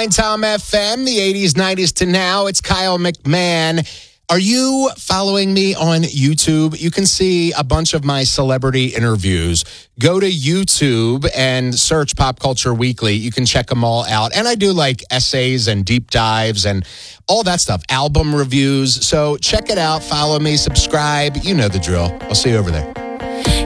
99.9 Tom FM, the 80s, 90s to now. It's Kyle McMahon. Are you following me on YouTube? You can see a bunch of my celebrity interviews. Go to YouTube and search Pop Culture Weekly. You can check them all out. And I do like essays and deep dives and all that stuff, album reviews. So check it out. Follow me, subscribe. You know the drill. I'll see you over there.